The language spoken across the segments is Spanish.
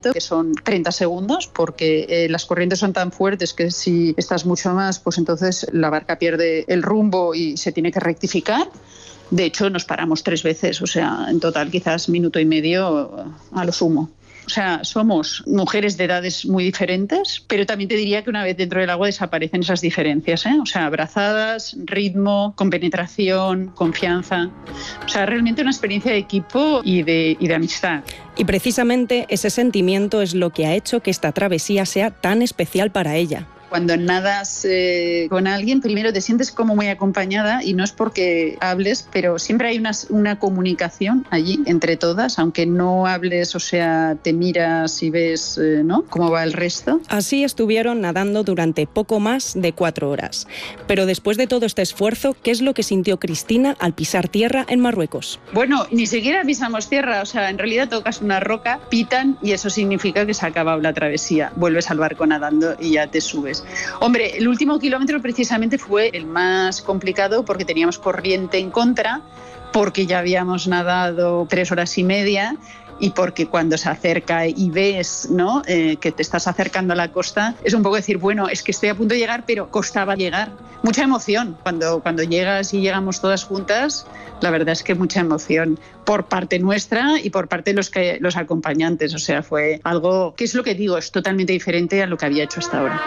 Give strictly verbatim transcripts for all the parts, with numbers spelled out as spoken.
que son treinta segundos, porque eh, las corrientes son tan fuertes que si estás mucho más, pues entonces la barca pierde el rumbo y se tiene que rectificar. De hecho, nos paramos tres veces, o sea, en total quizás minuto y medio a lo sumo. O sea, somos mujeres de edades muy diferentes, pero también te diría que una vez dentro del agua desaparecen esas diferencias, ¿eh? O sea, abrazadas, ritmo, compenetración, confianza. O sea, realmente una experiencia de equipo y de, y de amistad. Y precisamente ese sentimiento es lo que ha hecho que esta travesía sea tan especial para ella. Cuando nadas eh, con alguien, primero te sientes como muy acompañada y no es porque hables, pero siempre hay una, una comunicación allí entre todas, aunque no hables, o sea, te miras y ves, eh, ¿no?, cómo va el resto. Así estuvieron nadando durante poco más de cuatro horas. Pero después de todo este esfuerzo, ¿qué es lo que sintió Cristina al pisar tierra en Marruecos? Bueno, ni siquiera pisamos tierra, o sea, en realidad tocas una roca, pitan y eso significa que se ha acabado la travesía. Vuelves al barco nadando y ya te subes. Hombre, el último kilómetro precisamente fue el más complicado porque teníamos corriente en contra, porque ya habíamos nadado tres horas y media y porque cuando se acerca y ves, ¿no?, eh, que te estás acercando a la costa, es un poco decir, bueno, es que estoy a punto de llegar, pero costaba llegar. Mucha emoción. Cuando, cuando llegas y llegamos todas juntas, la verdad es que mucha emoción por parte nuestra y por parte de los, que, los acompañantes. O sea, fue algo que es lo que digo, es totalmente diferente a lo que había hecho hasta ahora.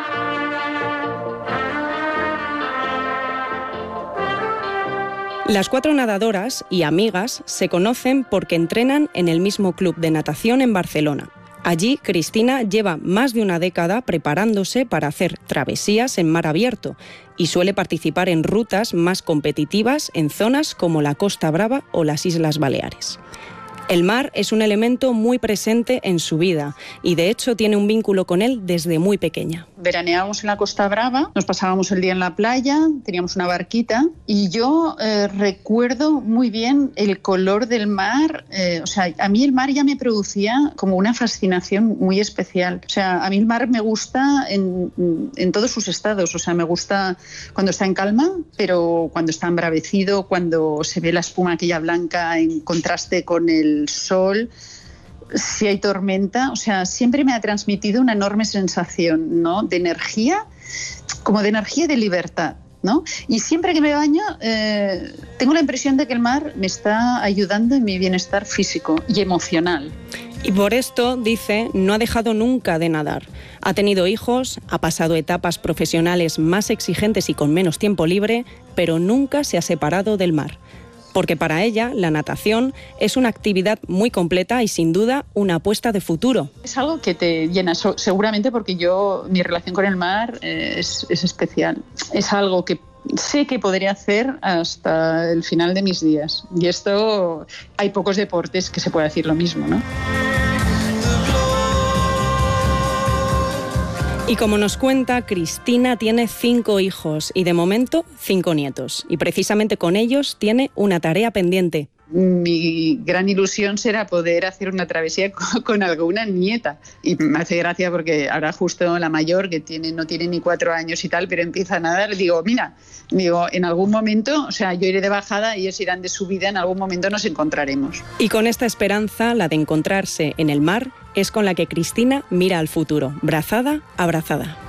Las cuatro nadadoras y amigas se conocen porque entrenan en el mismo club de natación en Barcelona. Allí, Cristina lleva más de una década preparándose para hacer travesías en mar abierto y suele participar en rutas más competitivas en zonas como la Costa Brava o las Islas Baleares. El mar es un elemento muy presente en su vida y de hecho tiene un vínculo con él desde muy pequeña. Veraneábamos en la Costa Brava, nos pasábamos el día en la playa, teníamos una barquita y yo eh, recuerdo muy bien el color del mar. Eh, o sea, a mí el mar ya me producía como una fascinación muy especial. O sea, a mí el mar me gusta en, en todos sus estados. O sea, me gusta cuando está en calma, pero cuando está embravecido, cuando se ve la espuma aquella blanca en contraste con el el sol, si hay tormenta. O sea, siempre me ha transmitido una enorme sensación, ¿no?, de energía, como de energía y de libertad, ¿no? Y siempre que me baño eh, tengo la impresión de que el mar me está ayudando en mi bienestar físico y emocional. Y por esto, dice, no ha dejado nunca de nadar. Ha tenido hijos, ha pasado etapas profesionales más exigentes y con menos tiempo libre, pero nunca se ha separado del mar. Porque para ella la natación es una actividad muy completa y sin duda una apuesta de futuro. Es algo que te llena, seguramente porque yo, mi relación con el mar eh, es, es especial. Es algo que sé que podría hacer hasta el final de mis días. Y esto, hay pocos deportes que se pueda decir lo mismo, ¿no? Y como nos cuenta, Cristina tiene cinco hijos y de momento cinco nietos. Y precisamente con ellos tiene una tarea pendiente. Mi gran ilusión será poder hacer una travesía con, con alguna nieta. Y me hace gracia porque ahora justo la mayor, que tiene, no tiene ni cuatro años y tal, pero empieza a nadar, digo, mira, digo, en algún momento, o sea, yo iré de bajada y ellos irán de subida, en algún momento nos encontraremos. Y con esta esperanza, la de encontrarse en el mar, es con la que Cristina mira al futuro, brazada a brazada.